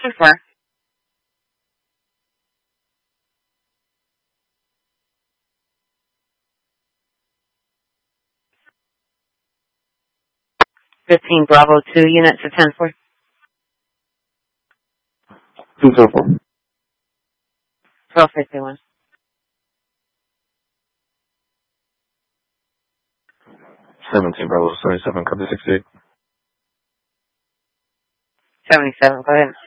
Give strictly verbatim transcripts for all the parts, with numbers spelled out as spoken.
Too far. Fifteen Bravo two units to ten four. Two ten four. Twelve fifty one. Seventeen Bravo seventy seven. Copy sixty eight. Seventy seven. Go ahead.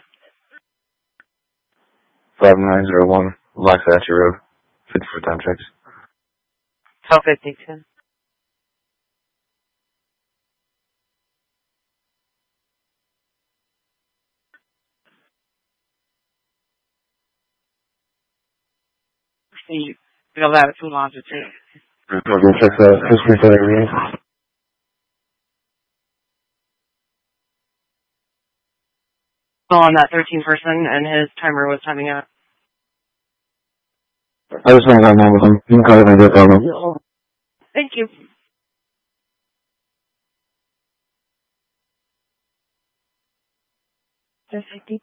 Five nine zero one. Waxahachie Road. Fifty four time checks. Twelve fifty two. You feel that too longitude. Okay, check that. History for everything. So on that thirteen person, and his timer was timing out. I just want to go with him. You can call it and get that. Thank you. Just fifty.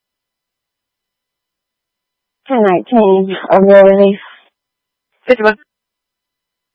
Ten nineteen. Overall relief. Fifty one.